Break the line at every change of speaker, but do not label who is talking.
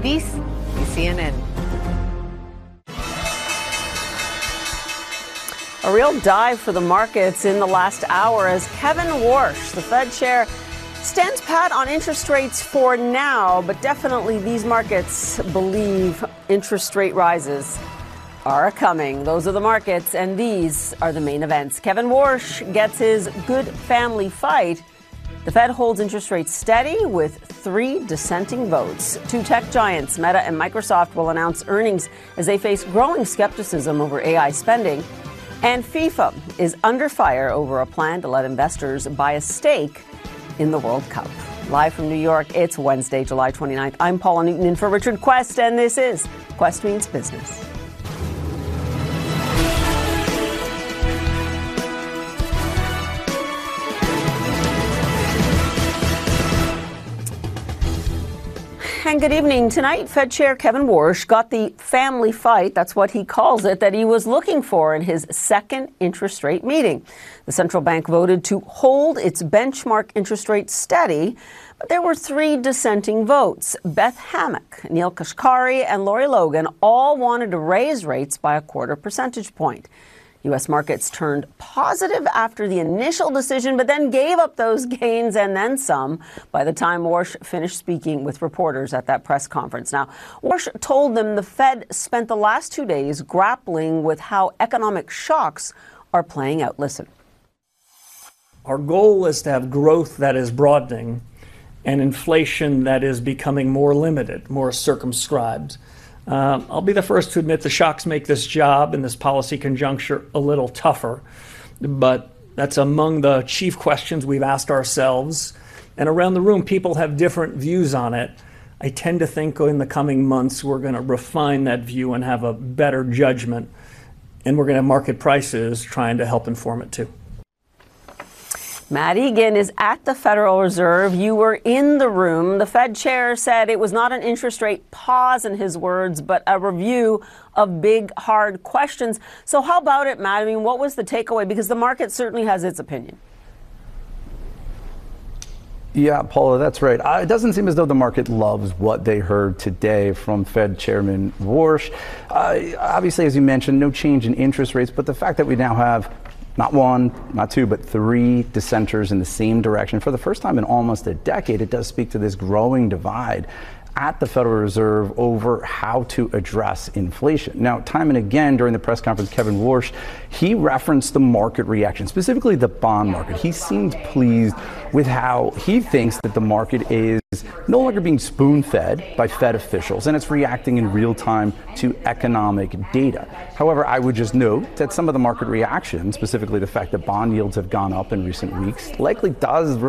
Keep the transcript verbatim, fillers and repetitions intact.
This is C N N.
A real dive for the markets in the last hour as Kevin Warsh, the Fed chair, stands pat on interest rates for now, but definitely these markets believe interest rate rises are coming. Those are the markets, and these are the main events. Kevin Warsh gets his good family fight. The Fed holds interest rates steady with three dissenting votes. Two tech giants, Meta and Microsoft, will announce earnings as they face growing skepticism over A I spending. And FIFA is under fire over a plan to let investors buy a stake in the World Cup. Live from New York, it's Wednesday, July twenty-ninth. I'm Paula Newton in for Richard Quest, and this is Quest Means Business. And good evening. Tonight, Fed Chair Kevin Warsh got the family fight, that's what he calls it, that he was looking for in his second interest rate meeting. The central bank voted to hold its benchmark interest rate steady, but there were three dissenting votes. Beth Hammack, Neil Kashkari, and Lori Logan all wanted to raise rates by a quarter percentage point. U S markets turned positive after the initial decision, but then gave up those gains and then some by the time Warsh finished speaking with reporters at that press conference. Now, Warsh told them the Fed spent the last two days grappling with how economic shocks are playing out. Listen.
Our goal is to have growth that is broadening and inflation that is becoming more limited, more circumscribed. Uh, I'll be the first to admit the shocks make this job and this policy conjuncture a little tougher, but that's among the chief questions we've asked ourselves. And around the room, people have different views on it. I tend to think in the coming months we're going to refine that view and have a better judgment, and we're going to have market prices trying to help inform it too.
Matt Egan is at the Federal Reserve. You were in the room. The Fed chair said it was not an interest rate pause, in his words, but a review of big, hard questions. So how about it, Matt? I mean, what was the takeaway? Because the market certainly has its opinion.
Yeah, Paula, that's right. Uh, it doesn't seem as though the market loves what they heard today from Fed Chairman Warsh. Uh, obviously, as you mentioned, no change in interest rates, but the fact that we now have not one, not two, but three dissenters in the same direction for the first time in almost a decade, it does speak to this growing divide at the Federal Reserve over how to address inflation. Now, time and again during the press conference, Kevin Warsh, he referenced the market reaction, specifically the bond market. He seemed pleased with how he thinks that the market is no longer being spoon-fed by Fed officials, and it's reacting in real time to economic data. However, I would just note that some of the market reaction, specifically the fact that bond yields have gone up in recent weeks, likely does